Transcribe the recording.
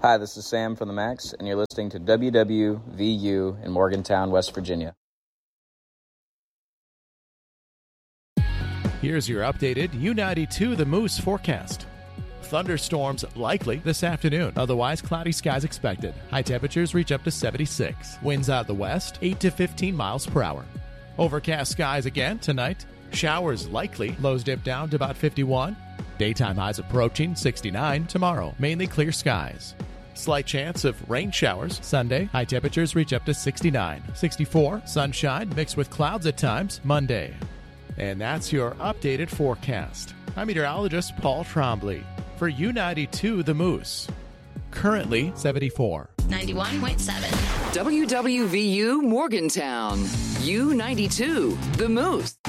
Hi, this is Sam from the Max, and you're listening to WWVU in Morgantown, West Virginia. Here's your updated U92 The Moose forecast. Thunderstorms likely this afternoon. Otherwise, cloudy skies expected. High temperatures reach up to 76. Winds out of the west, 8 to 15 miles per hour. Overcast skies again tonight. Showers likely. Lows dip down to about 51. Daytime highs approaching 69 tomorrow. Mainly clear skies. Slight chance of rain showers Sunday. High temperatures reach up to 69. 64. Sunshine mixed with clouds at times Monday. And that's your updated forecast. I'm meteorologist Paul Trombley for U92 The Moose. Currently 74. 91.7. WWVU Morgantown. U92 The Moose.